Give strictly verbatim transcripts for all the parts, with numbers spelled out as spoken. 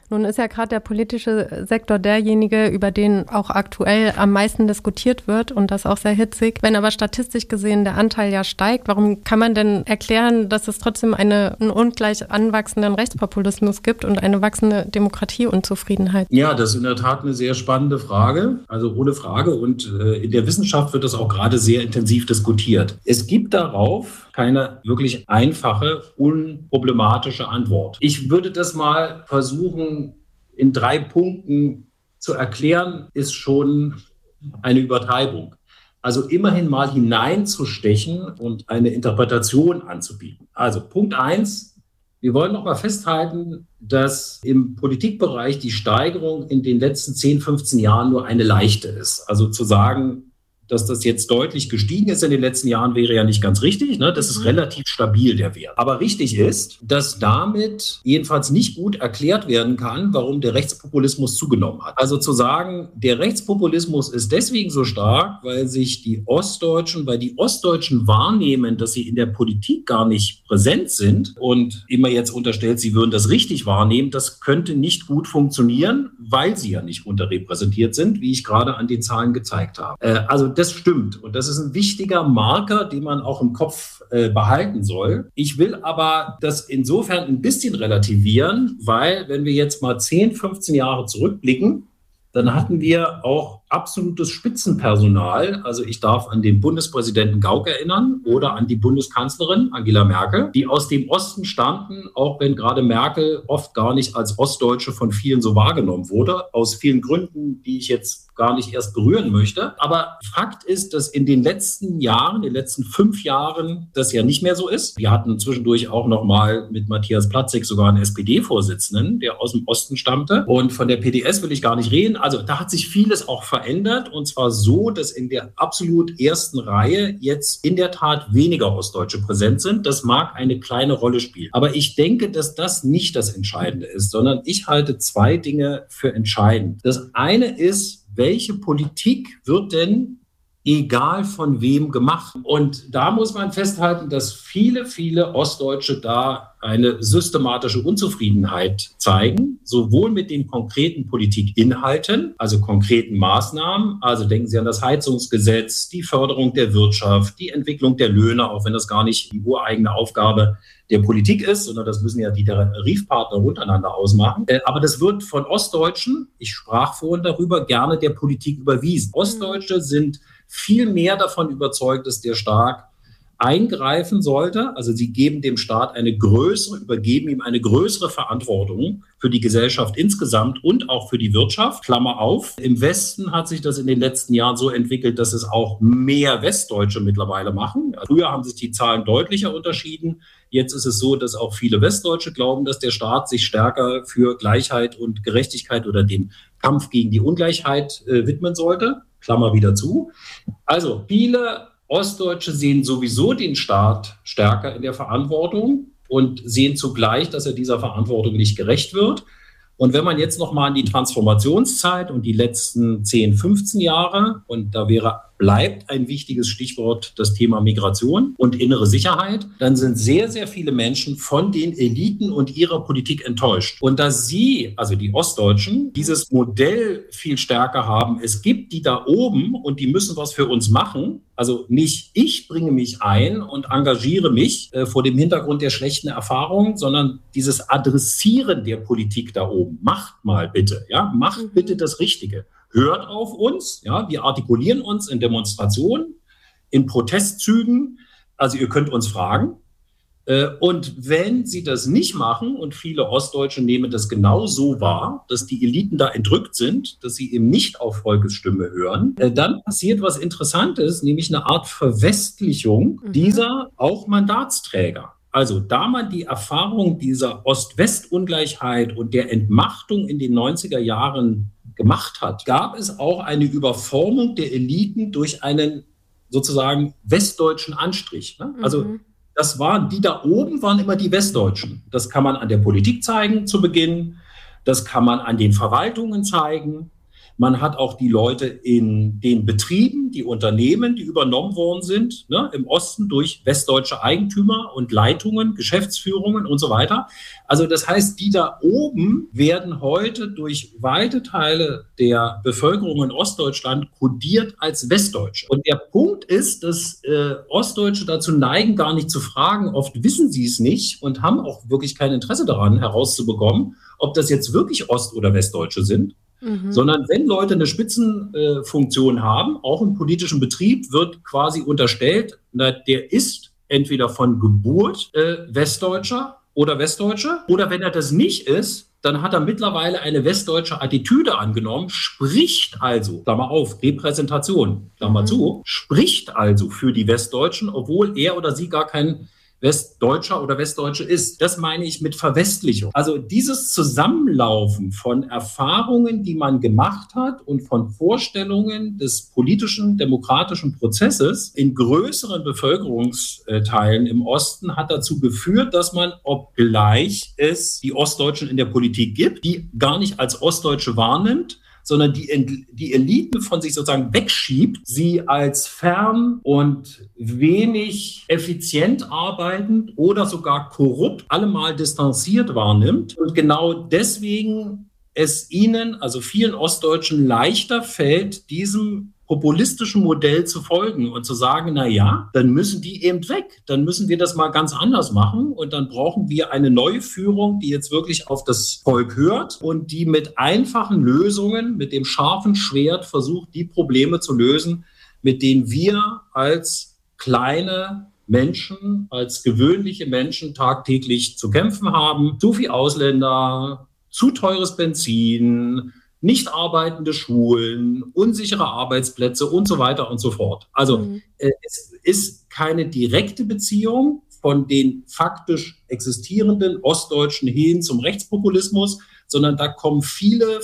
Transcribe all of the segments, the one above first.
Nun ist ja gerade der politische Sektor derjenige, über den auch aktuell am meisten diskutiert wird und das auch sehr hitzig. Wenn aber statistisch gesehen der Anteil ja steigt, warum kann man denn erklären, dass es trotzdem eine, einen ungleich anwachsenden Rechtspopulismus gibt und eine wachsende Demokratieunzufriedenheit? Ja, das ist in der Tat eine sehr spannende Frage, also ohne Frage. Und äh, in der Wissenschaft wird das auch gerade sehr intensiv diskutiert. Es gibt darauf keine wirklich einfache, unproblematische Antwort. Ich würde das mal versuchen, in drei Punkten zu erklären, ist schon eine Übertreibung. Also immerhin mal hineinzustechen und eine Interpretation anzubieten. Also Punkt eins, wir wollen noch mal festhalten, dass im Politikbereich die Steigerung in den letzten zehn, fünfzehn Jahren nur eine leichte ist. Also zu sagen, dass das jetzt deutlich gestiegen ist in den letzten Jahren, wäre ja nicht ganz richtig. Ne? Das ist mhm. relativ stabil, der Wert. Aber richtig ist, dass damit jedenfalls nicht gut erklärt werden kann, warum der Rechtspopulismus zugenommen hat. Also zu sagen, der Rechtspopulismus ist deswegen so stark, weil sich die Ostdeutschen, weil die Ostdeutschen wahrnehmen, dass sie in der Politik gar nicht präsent sind und immer jetzt unterstellt, sie würden das richtig wahrnehmen, das könnte nicht gut funktionieren, weil sie ja nicht unterrepräsentiert sind, wie ich gerade an den Zahlen gezeigt habe. Äh, also das stimmt und das ist ein wichtiger Marker, den man auch im Kopf äh, behalten soll. Ich will aber das insofern ein bisschen relativieren, weil wenn wir jetzt mal zehn, fünfzehn Jahre zurückblicken, dann hatten wir auch absolutes Spitzenpersonal. Also ich darf an den Bundespräsidenten Gauck erinnern oder an die Bundeskanzlerin Angela Merkel, die aus dem Osten stammten, auch wenn gerade Merkel oft gar nicht als Ostdeutsche von vielen so wahrgenommen wurde, aus vielen Gründen, die ich jetzt gar nicht erst berühren möchte. Aber Fakt ist, dass in den letzten Jahren, in den letzten fünf Jahren, das ja nicht mehr so ist. Wir hatten zwischendurch auch noch mal mit Matthias Platzek sogar einen S P D-Vorsitzenden, der aus dem Osten stammte. Und von der P D S will ich gar nicht reden. Also da hat sich vieles auch verändert. Und zwar so, dass in der absolut ersten Reihe jetzt in der Tat weniger Ostdeutsche präsent sind. Das mag eine kleine Rolle spielen. Aber ich denke, dass das nicht das Entscheidende ist, sondern ich halte zwei Dinge für entscheidend. Das eine ist, welche Politik wird denn egal von wem gemacht? Und da muss man festhalten, dass viele, viele Ostdeutsche da eine systematische Unzufriedenheit zeigen, sowohl mit den konkreten Politikinhalten, also konkreten Maßnahmen, also denken Sie an das Heizungsgesetz, die Förderung der Wirtschaft, die Entwicklung der Löhne, auch wenn das gar nicht die ureigene Aufgabe der Politik ist, sondern das müssen ja die Tarifpartner untereinander ausmachen. Aber das wird von Ostdeutschen, ich sprach vorhin darüber, gerne der Politik überwiesen. Ostdeutsche sind viel mehr davon überzeugt, dass der Staat eingreifen sollte. Also sie geben dem Staat eine größere, übergeben ihm eine größere Verantwortung für die Gesellschaft insgesamt und auch für die Wirtschaft. Klammer auf. Im Westen hat sich das in den letzten Jahren so entwickelt, dass es auch mehr Westdeutsche mittlerweile machen. Früher haben sich die Zahlen deutlicher unterschieden. Jetzt ist es so, dass auch viele Westdeutsche glauben, dass der Staat sich stärker für Gleichheit und Gerechtigkeit oder den Kampf gegen die Ungleichheit äh, widmen sollte. Klammer wieder zu. Also viele Ostdeutsche sehen sowieso den Staat stärker in der Verantwortung und sehen zugleich, dass er dieser Verantwortung nicht gerecht wird. Und wenn man jetzt noch mal an die Transformationszeit und die letzten zehn, fünfzehn Jahre, und da wäre, bleibt ein wichtiges Stichwort das Thema Migration und innere Sicherheit, dann sind sehr, sehr viele Menschen von den Eliten und ihrer Politik enttäuscht. Und dass sie, also die Ostdeutschen, dieses Modell viel stärker haben, es gibt die da oben und die müssen was für uns machen. Also nicht ich bringe mich ein und engagiere mich äh, vor dem Hintergrund der schlechten Erfahrungen, sondern dieses Adressieren der Politik da oben. Macht mal bitte, ja, macht bitte das Richtige. Hört auf uns, ja, wir artikulieren uns in Demonstrationen, in Protestzügen, also ihr könnt uns fragen. Und wenn sie das nicht machen, und viele Ostdeutsche nehmen das genau so wahr, dass die Eliten da entrückt sind, dass sie eben nicht auf Volkes Stimme hören, dann passiert was Interessantes, nämlich eine Art Verwestlichung dieser auch Mandatsträger. Also da man die Erfahrung dieser Ost-West-Ungleichheit und der Entmachtung in den neunziger Jahren gemacht hat, gab es auch eine Überformung der Eliten durch einen sozusagen westdeutschen Anstrich. Ne? Also mhm. das waren, die da oben waren immer die Westdeutschen. Das kann man an der Politik zeigen zu Beginn, das kann man an den Verwaltungen zeigen. Man hat auch die Leute in den Betrieben, die Unternehmen, die übernommen worden sind, ne, im Osten durch westdeutsche Eigentümer und Leitungen, Geschäftsführungen und so weiter. Also das heißt, die da oben werden heute durch weite Teile der Bevölkerung in Ostdeutschland kodiert als Westdeutsche. Und der Punkt ist, dass äh, Ostdeutsche dazu neigen, gar nicht zu fragen. Oft wissen sie es nicht und haben auch wirklich kein Interesse daran, herauszubekommen, ob das jetzt wirklich Ost- oder Westdeutsche sind. Mhm. Sondern wenn Leute eine Spitzenfunktion äh, haben, auch im politischen Betrieb, wird quasi unterstellt, na, der ist entweder von Geburt äh, Westdeutscher oder Westdeutsche, oder wenn er das nicht ist, dann hat er mittlerweile eine westdeutsche Attitüde angenommen, spricht also, Klammer auf, Repräsentation, Klammer mhm. zu, spricht also für die Westdeutschen, obwohl er oder sie gar kein Westdeutscher oder Westdeutsche ist. Das meine ich mit Verwestlichung. Also dieses Zusammenlaufen von Erfahrungen, die man gemacht hat und von Vorstellungen des politischen, demokratischen Prozesses in größeren Bevölkerungsteilen im Osten hat dazu geführt, dass man, obgleich es die Ostdeutschen in der Politik gibt, die gar nicht als Ostdeutsche wahrnimmt, sondern die, die Eliten von sich sozusagen wegschiebt, sie als fern und wenig effizient arbeitend oder sogar korrupt allemal distanziert wahrnimmt. Und genau deswegen es ihnen, also vielen Ostdeutschen, leichter fällt, diesem populistischen Modell zu folgen und zu sagen, na ja, dann müssen die eben weg. Dann müssen wir das mal ganz anders machen und dann brauchen wir eine neue Führung, die jetzt wirklich auf das Volk hört und die mit einfachen Lösungen, mit dem scharfen Schwert versucht, die Probleme zu lösen, mit denen wir als kleine Menschen, als gewöhnliche Menschen tagtäglich zu kämpfen haben. Zu viel Ausländer, zu teures Benzin, nicht arbeitende Schulen, unsichere Arbeitsplätze und so weiter und so fort. Also mhm. äh, es ist keine direkte Beziehung von den faktisch existierenden Ostdeutschen hin zum Rechtspopulismus, sondern da kommen viele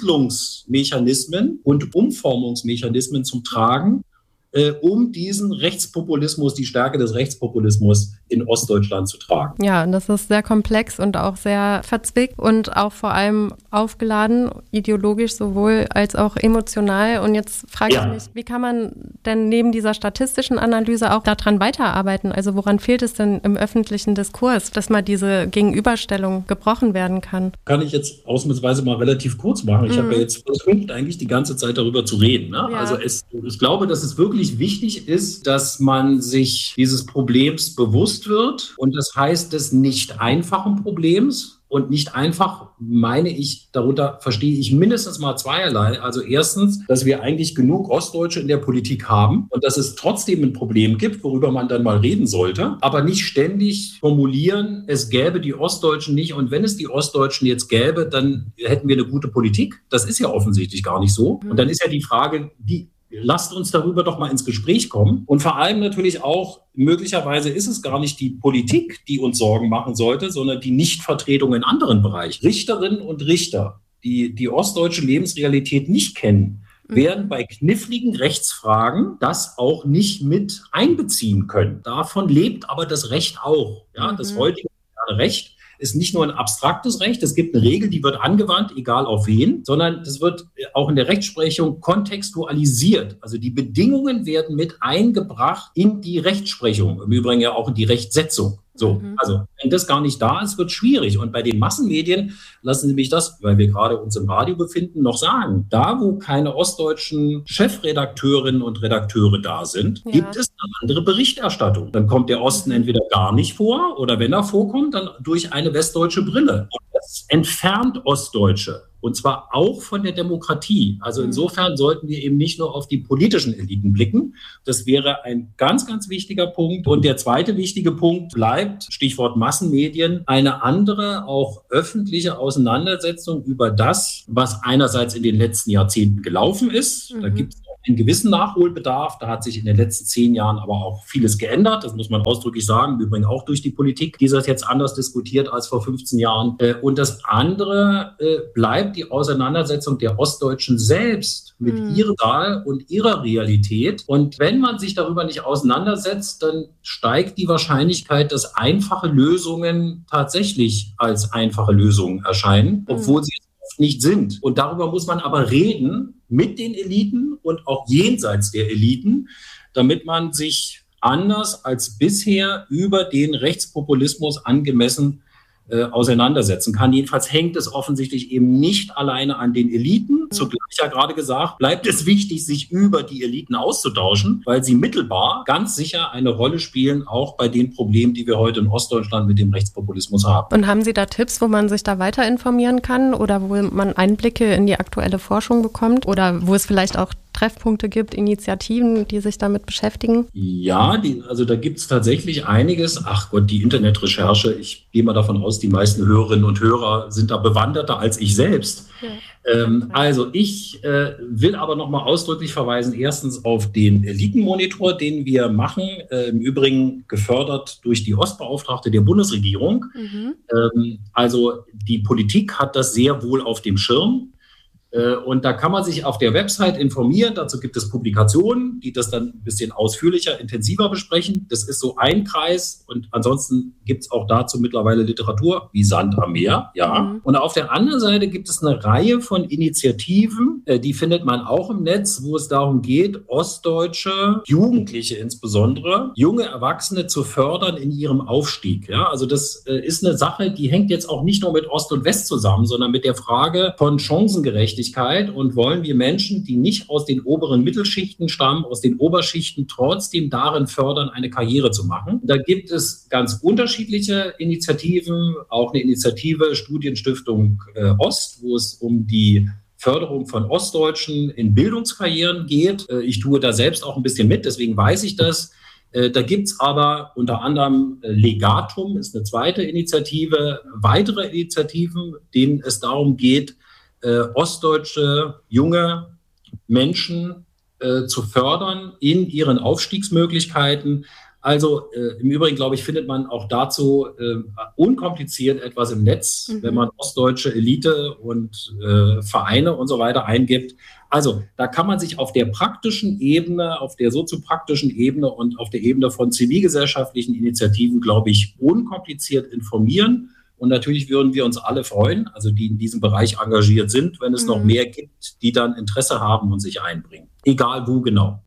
Vermittlungsmechanismen und Umformungsmechanismen zum Tragen, äh, um diesen Rechtspopulismus, die Stärke des Rechtspopulismus in Ostdeutschland zu tragen. Ja, das ist sehr komplex und auch sehr verzwickt und auch vor allem aufgeladen, ideologisch sowohl als auch emotional. Und jetzt frage ja. ich mich, wie kann man denn neben dieser statistischen Analyse auch daran weiterarbeiten? Also woran fehlt es denn im öffentlichen Diskurs, dass mal diese Gegenüberstellung gebrochen werden kann? Kann ich jetzt ausnahmsweise mal relativ kurz machen. Ich mhm. habe ja jetzt versucht, eigentlich die ganze Zeit darüber zu reden. Ne? Ja. Also es, ich glaube, dass es wirklich wichtig ist, dass man sich dieses Problems bewusst wird. Und das heißt des nicht einfachen Problems. Und nicht einfach meine ich, darunter verstehe ich mindestens mal zweierlei. Also erstens, dass wir eigentlich genug Ostdeutsche in der Politik haben und dass es trotzdem ein Problem gibt, worüber man dann mal reden sollte, aber nicht ständig formulieren, es gäbe die Ostdeutschen nicht und wenn es die Ostdeutschen jetzt gäbe, dann hätten wir eine gute Politik. Das ist ja offensichtlich gar nicht so. Und dann ist ja die Frage, wie lasst uns darüber doch mal ins Gespräch kommen. Und vor allem natürlich auch, möglicherweise ist es gar nicht die Politik, die uns Sorgen machen sollte, sondern die Nichtvertretung in anderen Bereichen. Richterinnen und Richter, die die ostdeutsche Lebensrealität nicht kennen, werden bei kniffligen Rechtsfragen das auch nicht mit einbeziehen können. Davon lebt aber das Recht auch. Ja, mhm. Das heutige Recht ist nicht nur ein abstraktes Recht, es gibt eine Regel, die wird angewandt, egal auf wen, sondern das wird auch in der Rechtsprechung kontextualisiert. Also die Bedingungen werden mit eingebracht in die Rechtsprechung, im Übrigen ja auch in die Rechtsetzung. So, mhm. also wenn das gar nicht da ist, wird schwierig. Und bei den Massenmedien, lassen Sie mich das, weil wir gerade uns im Radio befinden, noch sagen, da wo keine ostdeutschen Chefredakteurinnen und Redakteure da sind, ja. gibt es eine andere Berichterstattung. Dann kommt der Osten entweder gar nicht vor oder wenn er vorkommt, dann durch eine westdeutsche Brille. Und das entfernt Ostdeutsche. Und zwar auch von der Demokratie. Also insofern sollten wir eben nicht nur auf die politischen Eliten blicken. Das wäre ein ganz, ganz wichtiger Punkt. Und der zweite wichtige Punkt bleibt, Stichwort Massenmedien, eine andere, auch öffentliche Auseinandersetzung über das, was einerseits in den letzten Jahrzehnten gelaufen ist. Mhm. Da gibt es einen gewissen Nachholbedarf. Da hat sich in den letzten zehn Jahren aber auch vieles geändert. Das muss man ausdrücklich sagen. Übrigens auch durch die Politik, die das jetzt anders diskutiert als vor fünfzehn Jahren. Und das andere bleibt die Auseinandersetzung der Ostdeutschen selbst mit mhm. ihrer Zahl und ihrer Realität. Und wenn man sich darüber nicht auseinandersetzt, dann steigt die Wahrscheinlichkeit, dass einfache Lösungen tatsächlich als einfache Lösungen erscheinen, obwohl sie oft nicht sind. Und darüber muss man aber reden mit den Eliten und auch jenseits der Eliten, damit man sich anders als bisher über den Rechtspopulismus angemessen äh, auseinandersetzen kann. Jedenfalls hängt es offensichtlich eben nicht alleine an den Eliten. Zugleich ja gerade gesagt, bleibt es wichtig, sich über die Eliten auszutauschen, weil sie mittelbar ganz sicher eine Rolle spielen, auch bei den Problemen, die wir heute in Ostdeutschland mit dem Rechtspopulismus haben. Und haben Sie da Tipps, wo man sich da weiter informieren kann oder wo man Einblicke in die aktuelle Forschung bekommt oder wo es vielleicht auch Treffpunkte gibt, Initiativen, die sich damit beschäftigen? Ja, die, also da gibt es tatsächlich einiges. Ach Gott, die Internetrecherche, ich gehe mal davon aus, die meisten Hörerinnen und Hörer sind da bewanderter als ich selbst. Ja. Ähm, also ich äh, will aber nochmal ausdrücklich verweisen, erstens auf den Elitenmonitor, den wir machen, äh, im Übrigen gefördert durch die Ostbeauftragte der Bundesregierung. Mhm. Ähm, also die Politik hat das sehr wohl auf dem Schirm. Und da kann man sich auf der Website informieren. Dazu gibt es Publikationen, die das dann ein bisschen ausführlicher, intensiver besprechen. Das ist so ein Kreis. Und ansonsten gibt es auch dazu mittlerweile Literatur wie Sand am Meer. Ja. Mhm. Und auf der anderen Seite gibt es eine Reihe von Initiativen, die findet man auch im Netz, wo es darum geht, ostdeutsche Jugendliche insbesondere, junge Erwachsene zu fördern in ihrem Aufstieg. Ja. Also das ist eine Sache, die hängt jetzt auch nicht nur mit Ost und West zusammen, sondern mit der Frage von Chancengerechtigkeit. Und wollen wir Menschen, die nicht aus den oberen Mittelschichten stammen, aus den Oberschichten, trotzdem darin fördern, eine Karriere zu machen. Da gibt es ganz unterschiedliche Initiativen, auch eine Initiative Studienstiftung äh, Ost, wo es um die Förderung von Ostdeutschen in Bildungskarrieren geht. Äh, ich tue da selbst auch ein bisschen mit, deswegen weiß ich das. Äh, da gibt es aber unter anderem äh, Legatum, ist eine zweite Initiative, weitere Initiativen, denen es darum geht, Äh, ostdeutsche junge Menschen äh, zu fördern in ihren Aufstiegsmöglichkeiten. Also äh, im Übrigen, glaube ich, findet man auch dazu äh, unkompliziert etwas im Netz, mhm. wenn man ostdeutsche Elite und äh, Vereine und so weiter eingibt. Also da kann man sich auf der praktischen Ebene, auf der soziopraktischen Ebene und auf der Ebene von zivilgesellschaftlichen Initiativen, glaube ich, unkompliziert informieren. Und natürlich würden wir uns alle freuen, also die in diesem Bereich engagiert sind, wenn es mhm. noch mehr gibt, die dann Interesse haben und sich einbringen. Egal wo genau.